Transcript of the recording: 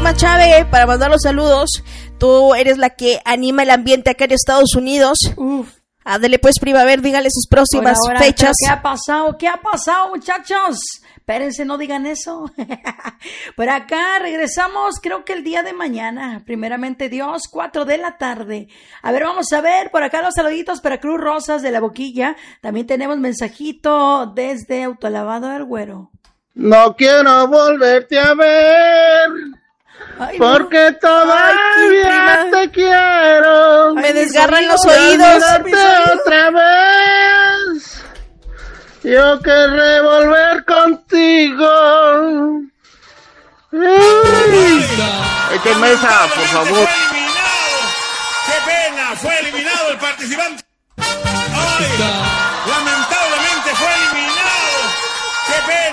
llama Chávez para mandar los saludos. Tú eres la que anima el ambiente acá en Estados Unidos. Ándale pues, prima, a ver, dígale sus próximas fechas. ¿Qué ha pasado? ¿Qué ha pasado, muchachos? Espérense, no digan eso. Por acá regresamos, creo que el día de mañana, primeramente Dios, 4 de la tarde. A ver, vamos a ver, por acá los saluditos para Cruz Rosas de la Boquilla. También tenemos mensajito desde Autolavado del Güero. No quiero volverte a ver. Ay, porque no. Todavía te quiero. Me desgarran los oídos. Otra vez. Yo querré volver contigo. Mesa, por favor. ¡Qué pena! Fue eliminado el participante.